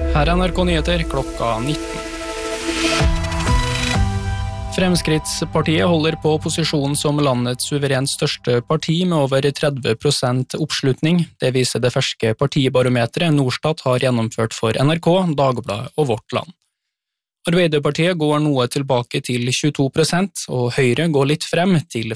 Her NRK Nyheter klokka 19. Fremskrittspartiet holder på posisjonen som landets suverent største parti med over 30% oppslutning. Det viser det ferske partibarometeret Norstat har gjennomført for NRK, Dagbladet og Vårt Land. Arbeiderpartiet går noe tilbake til 22%, og Høyre går litt frem til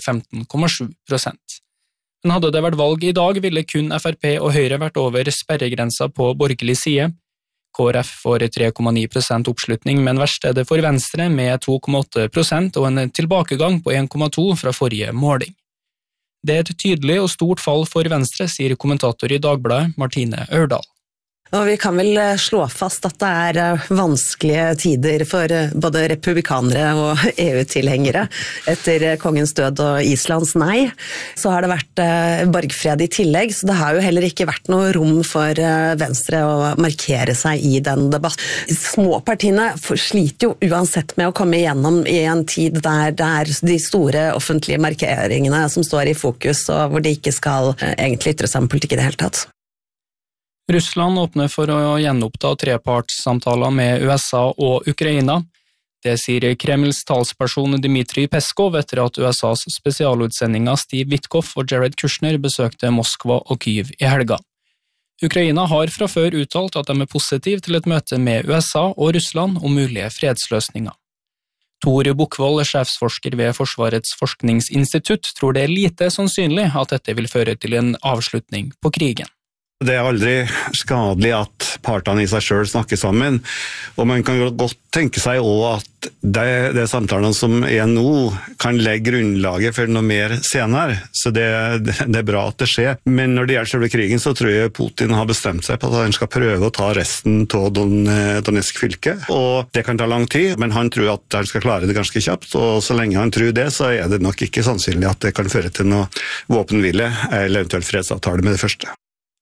15,7%. Men hadde det vært valg i dag, ville kun Frp og Høyre vært over sperregrensa på borgerlig side. KrF får 3,9% oppslutning, men verst er det for Venstre med 2,8% og en tilbakegang på 1,2% fra forrige måling. Det er et tydelig og stort fall for Venstre, sier kommentator i Dagbladet Martine Ørdal. Og vi kan vel slå fast at det er vanskelige tider for både republikanere og EU-tilhengere. Etter kongens død og Islands nei, så har det vært borgfred i tillegg, så det har jo heller ikke vært noe rom for Venstre å markere seg i den debatten. Småpartiene sliter jo uansett med å komme igjennom i en tid der det er de store offentlige markeringene som står i fokus, og hvor de ikke skal egentlig ytre seg om politikk i det hele tatt. Russland åpner for å gjenoppta trepartssamtaler med USA og Ukraina. Det sier Kremls talsperson Dmitrij Peskov etter at USAs spesialutsendinger Steve Witkoff og Jared Kushner besøkte Moskva og Kyiv i helga. Ukraina har fra før uttalt at de er positiv til et møte med USA og Russland om mulige fredsløsninger. Tor Bukkvold, sjefsforsker ved Forsvarets forskningsinstitutt, tror det er lite sannsynlig at dette vil føre til en avslutning på krigen. Det er aldri skadelig at partene i seg selv snakker sammen, og man kan godt tenke seg også at det samtalene som er nå kan legge grunnlaget for noe mer senere, så det er bra at det skjer. Men når det gjelder selve krigen, så tror jeg Putin har bestemt seg på at han skal prøve å ta resten av Donetsk fylke, og det kan ta lang tid, men han tror at han skal klare det ganske kjapt, og så lenge han tror det, så er det nok ikke sannsynlig at det kan føre til noe våpenhvile eller eventuelt fredsavtale med det første.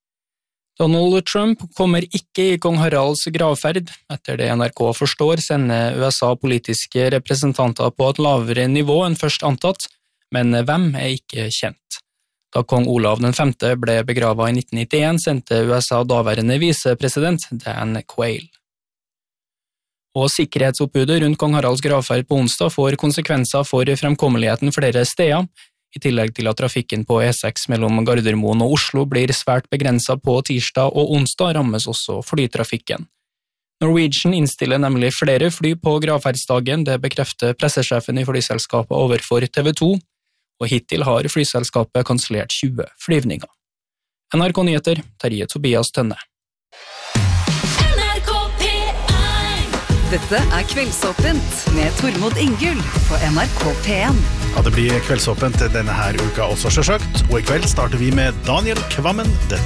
Donald Trump kommer ikke i kong Haralds gravferd. Etter det NRK forstår, sender USA politiske representanter på et lavere nivå enn først antatt, men hvem er ikke kjent. Da kong Olav V ble begravet i 1991, sendte USA daværende visepresident Dan Quayle. Og sikkerhetsoppbudet rundt kong Haralds gravferd på onsdag får konsekvenser for fremkommeligheten flere steder, i tillegg til at trafikken på E6 mellom Gardermoen og Oslo blir svært begrenset på tirsdag og onsdag, rammes også flytrafikken. Norwegian innstiller nemlig flere fly på gravferdsdagen, det bekrefter pressesjefen i flyselskapet overfor TV 2, og hittil har flyselskapet kansellert 20 flyvninger. NRK Nyheter, Terje Tobias Tønne. Dette er Kveldsåpent med Tormod Ingull på NRK P1. Ja, det blir Kveldsåpent denne her uka også selvsagt, og i kveld starter vi med Daniel Kvammen.